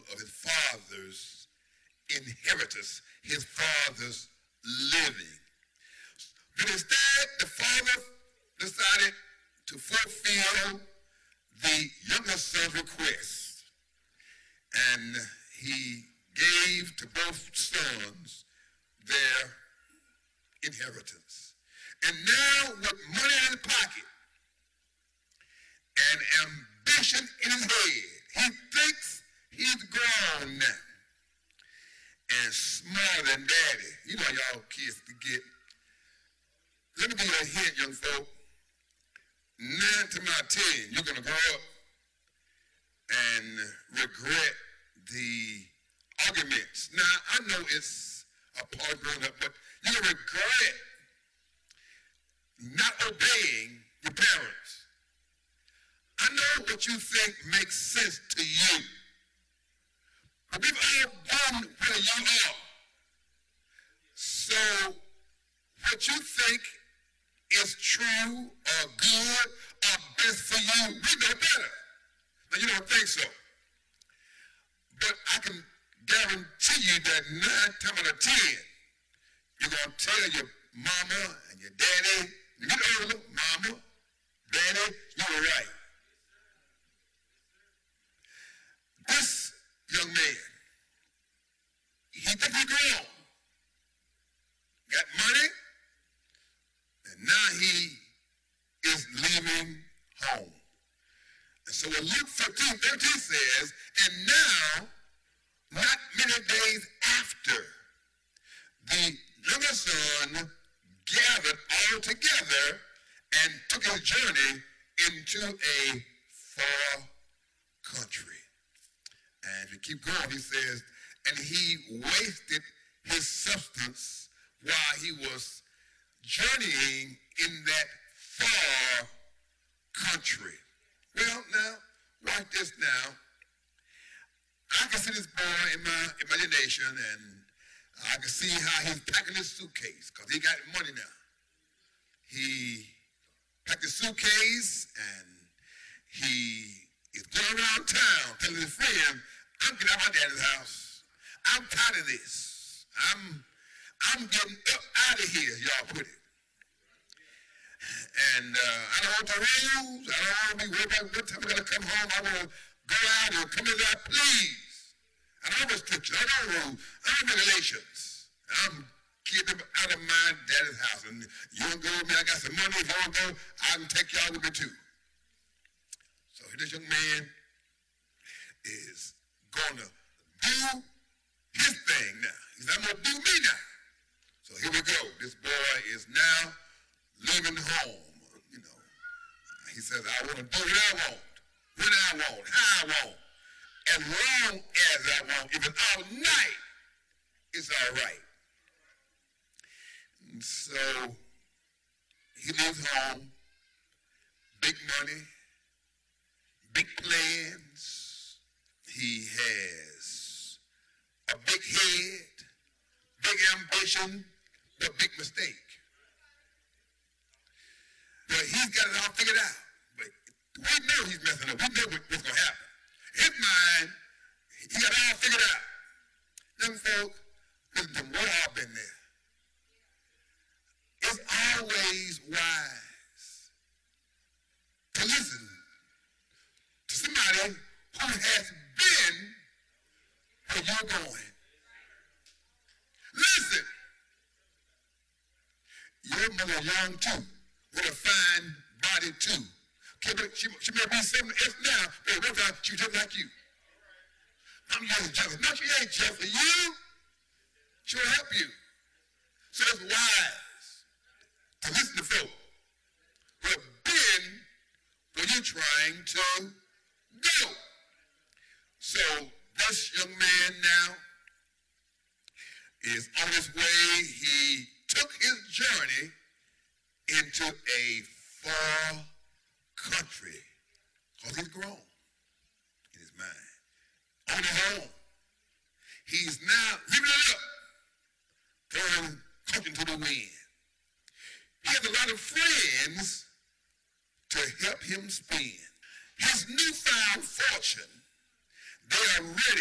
of his father's inheritance, his father's living. But instead, the father decided to fulfill the younger son's request. And he gave to both sons their inheritance. And now, with money in his pocket and ambition in his head, he thinks he's grown now and smarter than daddy. You know y'all kids to get. Let me give you a hint, young folk. 9 to my 10, you're going to grow up and regret the arguments. Now, I know it's a part of growing up, but you're going to regret not obeying your parents. I know what you think makes sense to you, but we've all done where you are. So, what you think is true or good or best for you, we know better. Now, you don't think so. But I can guarantee you that 9 times out of 10, you're going to tell your mama and your daddy, you get older, mama, daddy, you were right. This young man, he thinks he's grown. Got money, and now he is leaving home. And so what Luke 15:13 says, and now, not many days after, the younger son gathered all together and took his journey into a far country. And if you keep going, he says, and he wasted his substance while he was journeying in that far country. Well, now, watch this now. I can see this boy in my imagination, and I can see how he's packing his suitcase, because he got money now. He packed his suitcase, and he is going around town telling his friend, I'm getting out of my daddy's house. I'm tired of this. I'm getting up out of here, y'all put it. And I don't want the rules. I don't want to be worried about what time I'm going to come home. I want to go out and come inside, please. I don't have restrictions. I don't rules. I don't have regulations. I'm keeping out of my daddy's house. And you want to go with me? I got some money. If you want to go, I can take y'all with me too. So this young man is going to do his thing now. He said, I'm going to do me now. So here we go. This boy is now leaving home. You know, he says, I want to do what I want, when I want, how I want, as long as I want. If it's all night, it's all right. And so he leaves home, big money, big plans. He has a big head, big ambition, but big mistake. But he's got it all figured out. But we know he's messing up. We know what's going to happen. His mind, he got it all figured out. Young folk, listen to me, we've all been there. It's always wise to listen to somebody who has been where you're going. Listen. Your mother young too, with a fine body too. She may be 70 now, but one time she was just like you. I'm just jealous. No, she ain't jealous for you. She'll help you. So it's wise to listen to folk who have been where you're trying to go. So this young man now is on his way. He took his journey into a far country because he's grown in his mind. On his own. He's now living it up, throwing caution to the wind. He has a lot of friends to help him spend. His newfound fortune, they are ready